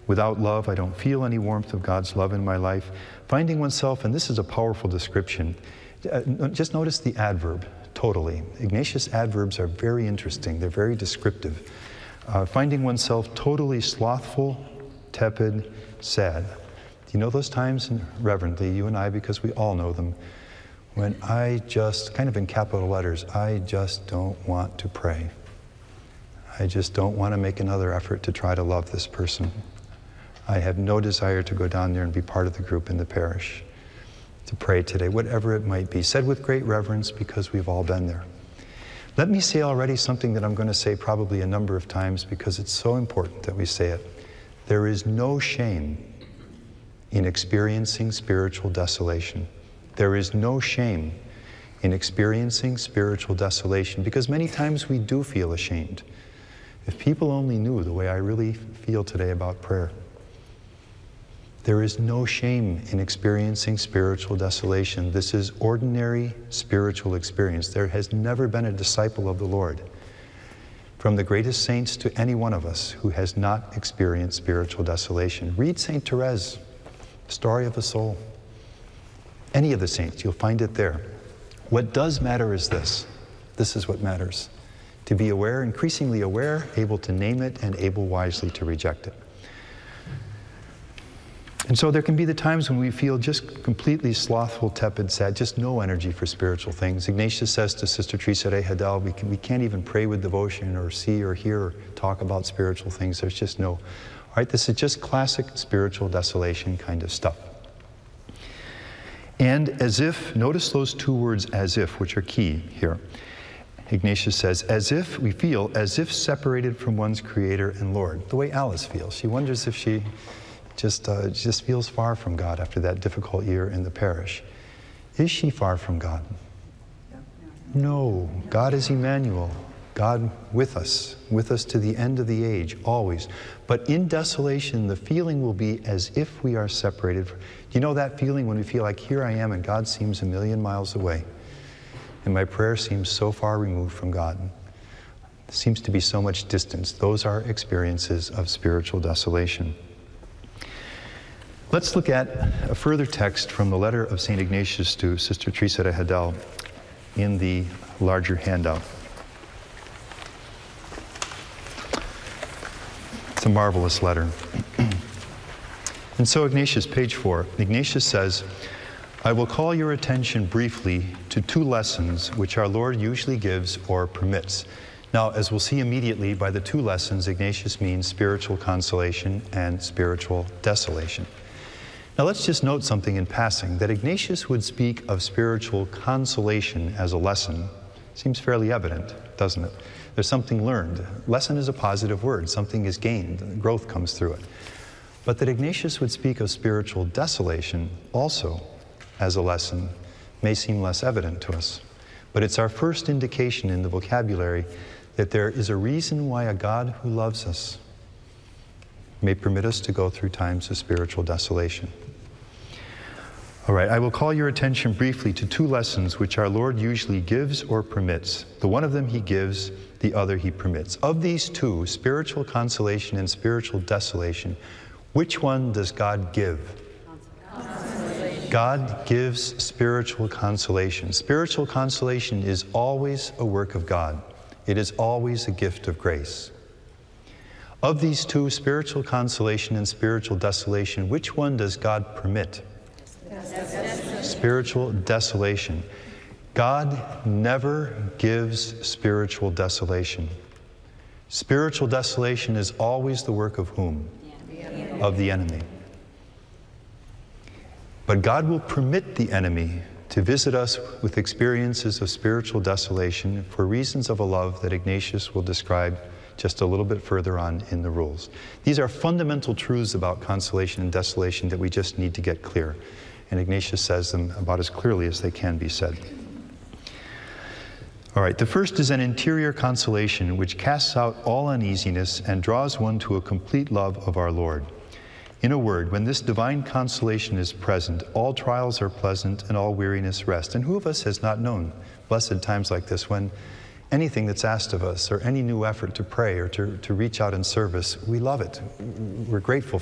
Without love, I don't feel any warmth of God's love in my life. Finding oneself, and this is a powerful description, just notice the adverb, totally. Ignatius adverbs are very interesting. They're very descriptive. Finding oneself totally slothful, tepid, sad. Do you know those times, reverently, you and I, because we all know them, when I just, kind of in capital letters, I just don't want to pray. I just don't want to make another effort to try to love this person. I have no desire to go down there and be part of the group in the parish, to pray today, whatever it might be. Said with great reverence, because we've all been there. Let me say already something that I'm going to say probably a number of times because it's so important that we say it. There is no shame in experiencing spiritual desolation. There is no shame in experiencing spiritual desolation because many times we do feel ashamed. If people only knew the way I really feel today about prayer. There is no shame in experiencing spiritual desolation. This is ordinary spiritual experience. There has never been a disciple of the Lord, from the greatest saints to any one of us, who has not experienced spiritual desolation. Read St. Therese, Story of a Soul. Any of the saints, you'll find it there. What does matter is this. This is what matters. To be aware, increasingly aware, able to name it, and able wisely to reject it. And so there can be the times when we feel just completely slothful, tepid, sad, just no energy for spiritual things. Ignatius says to Sister Teresa de Hedel, we can't even pray with devotion or see or hear or talk about spiritual things. There's just no, all right, this is just classic spiritual desolation kind of stuff. And as if, notice those two words, as if, which are key here. Ignatius says, as if, we feel as if separated from one's Creator and Lord, the way Alice feels. She wonders if she just feels far from God after that difficult year in the parish. Is she far from God? No. God is Emmanuel. God with us to the end of the age, always. But in desolation, the feeling will be as if we are separated. Do you know that feeling when we feel like here I am and God seems a million miles away? And my prayer seems so far removed from God. There seems to be so much distance. Those are experiences of spiritual desolation. Let's look at a further text from the letter of St. Ignatius to Sister Teresa de Hedel in the larger handout. It's a marvelous letter. And so Ignatius, page 4, Ignatius says, I will call your attention briefly to two lessons which our Lord usually gives or permits. Now, as we'll see immediately, by the two lessons, Ignatius means spiritual consolation and spiritual desolation. Now let's just note something in passing, that Ignatius would speak of spiritual consolation as a lesson. Seems fairly evident, doesn't it? There's something learned. Lesson is a positive word. Something is gained. Growth comes through it. But that Ignatius would speak of spiritual desolation also as a lesson may seem less evident to us. But it's our first indication in the vocabulary that there is a reason why a God who loves us may permit us to go through times of spiritual desolation. All right, I will call your attention briefly to two lessons which our Lord usually gives or permits. The one of them he gives, the other he permits. Of these two, spiritual consolation and spiritual desolation, which one does God give? God gives spiritual consolation. Spiritual consolation is always a work of God. It is always a gift of grace. Of these two, spiritual consolation and spiritual desolation, which one does God permit? Spiritual desolation. God never gives spiritual desolation. Spiritual desolation is always the work of whom? Of the enemy. But God will permit the enemy to visit us with experiences of spiritual desolation for reasons of a love that Ignatius will describe just a little bit further on in the rules. These are fundamental truths about consolation and desolation that we just need to get clear. And Ignatius says them about as clearly as they can be said. All right, the first is an interior consolation which casts out all uneasiness and draws one to a complete love of our Lord. In a word, when this divine consolation is present, all trials are pleasant and all weariness rest. And who of us has not known blessed times like this when anything that's asked of us or any new effort to pray or to reach out in service, we love it. We're grateful